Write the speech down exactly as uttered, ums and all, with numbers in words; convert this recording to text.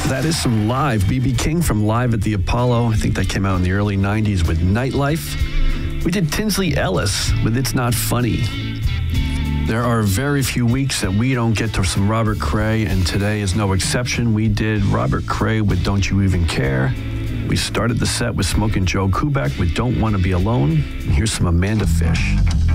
That is some live. B B King from Live at the Apollo. I think that came out in the early nineties with Nightlife. We did Tinsley Ellis with It's Not Funny. There are very few weeks that we don't get to some Robert Cray, and today is no exception. We did Robert Cray with Don't You Even Care. We started the set with Smokin' Joe Kubek with Don't Want to Be Alone. And here's some Amanda Fish.